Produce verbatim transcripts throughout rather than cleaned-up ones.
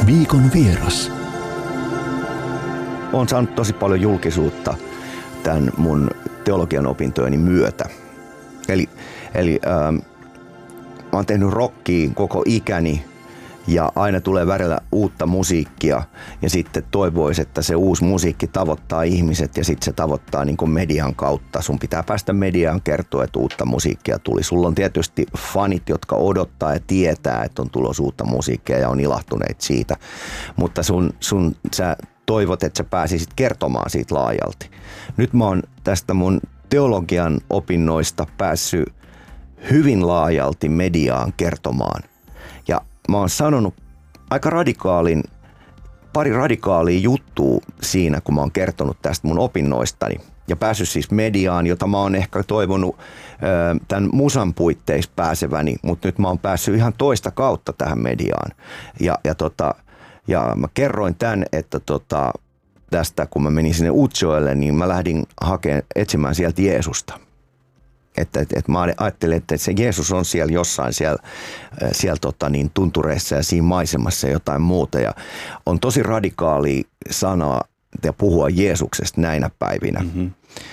Viikon vieras. Olen saanut tosi paljon julkisuutta tämän mun teologian opintojeni myötä. Eli, eli ähm, mä oon tehnyt rockia koko ikäni ja aina tulee välillä uutta musiikkia ja sitten toivoisi, että se uusi musiikki tavoittaa ihmiset ja sitten se tavoittaa niin kuin median kautta. Sun pitää päästä mediaan kertoa, että uutta musiikkia tuli. Sulla on tietysti fanit, jotka odottaa ja tietää, että on tulossa uutta musiikkia ja on ilahtuneet siitä, mutta sun, sun sä toivot, että sä pääsisit kertomaan siitä laajalti. Nyt mä oon tästä mun teologian opinnoista päässyt hyvin laajalti mediaan kertomaan. Ja mä oon sanonut aika radikaalin, pari radikaalia juttua siinä, kun mä oon kertonut tästä mun opinnoistani. Ja päässyt siis mediaan, jota mä oon ehkä toivonut ö, tämän musan puitteissa pääseväni, mutta nyt mä oon päässyt ihan toista kautta tähän mediaan. Ja, ja, tota, ja mä kerroin tämän, että tota, tästä kun mä menin sinne Utsjoelle, niin mä lähdin hakemaan, etsimään sieltä Jeesusta. Että et, et mä ajattelin, että se Jeesus on siellä jossain siellä, siellä tota niin, tuntureissa ja siinä maisemassa jotain muuta. Ja on tosi radikaali sanaa ja puhua Jeesuksesta näinä päivinä. Mm-hmm.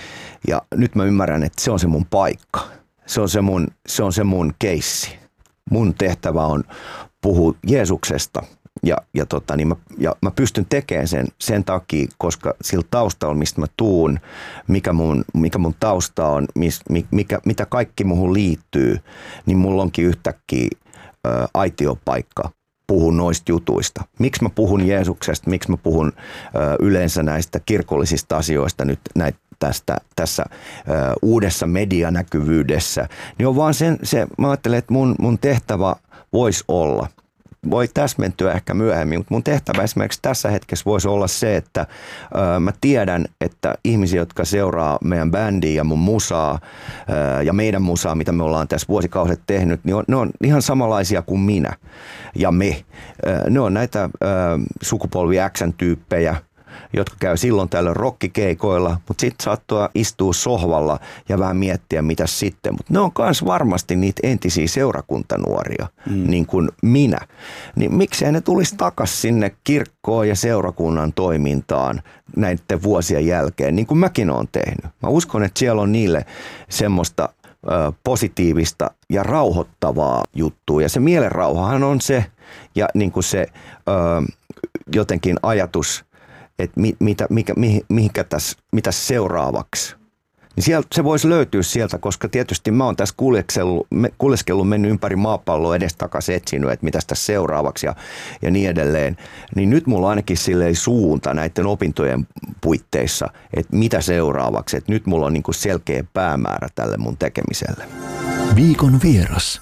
Ja nyt mä ymmärrän, että se on se mun paikka. Se on se mun, se on se mun keissi. Mun tehtävä on puhua Jeesuksesta. Ja, ja, tota, niin mä, ja mä pystyn tekemään sen sen takia, koska sillä taustalla, mistä mä tuun, mikä mun, mikä mun tausta on, mis, mikä, mitä kaikki muhun liittyy, niin mulla onkin yhtäkkiä ä, aitiopaikka puhua noista jutuista. Miksi mä puhun Jeesuksesta, miksi mä puhun ä, yleensä näistä kirkollisista asioista nyt näitä tästä, tässä ä, uudessa medianäkyvyydessä, niin on vaan sen, se, mä ajattelen, että mun, mun tehtävä voisi olla, voi täsmentyä ehkä myöhemmin, mutta mun tehtävä esimerkiksi tässä hetkessä voisi olla se, että ö, mä tiedän, että ihmisiä, jotka seuraa meidän bändiä ja mun musaa ö, ja meidän musaa, mitä me ollaan tässä vuosikaudet tehnyt, niin on, ne on ihan samanlaisia kuin minä ja me. Ö, ne on näitä ö, sukupolvi X:n-tyyppejä, jotka käy silloin tällöin rockikeikoilla, mutta sitten saattaa istua sohvalla ja vähän miettiä, mitä sitten. Mutta ne on myös varmasti niitä entisiä seurakuntanuoria, mm. niin kuin minä. Niin miksei ne tulisi takaisin sinne kirkkoon ja seurakunnan toimintaan näiden vuosien jälkeen, niin kuin mäkin olen tehnyt. Mä uskon, että siellä on niille semmoista ö, positiivista ja rauhoittavaa juttua. Ja se mielenrauhahan on se, ja niin kuin se ö, jotenkin ajatus, että mi, mitä, mikä, mihin, mihinkä tässä, mitä seuraavaksi. Niin sieltä, se voisi löytyä sieltä, koska tietysti mä oon tässä kuljeskellut, kuljeskellut mennyt ympäri maapalloa edestakaisin etsinyt, että mitäs tässä seuraavaksi ja, ja niin edelleen. Niin nyt mulla on ainakin silleen suunta näiden opintojen puitteissa, että mitä seuraavaksi. Että nyt mulla on niin kuin selkeä päämäärä tälle mun tekemiselle. Viikon vieras.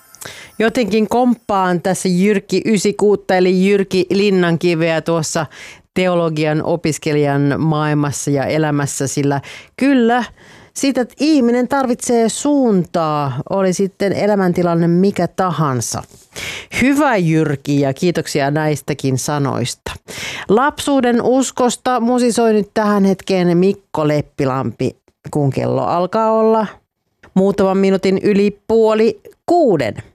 Jotenkin komppaan tässä Jyrki yhdeksänkymmentäkuusi eli Jyrki Linnankiveä tuossa teologian opiskelijan maailmassa ja elämässä, sillä kyllä siitä, että ihminen tarvitsee suuntaa, oli sitten elämäntilanne mikä tahansa. Hyvä Jyrki ja kiitoksia näistäkin sanoista. Lapsuuden uskosta musisoi nyt tähän hetkeen Mikko Leppilampi, kun kello alkaa olla muutaman minuutin yli puoli kuuden.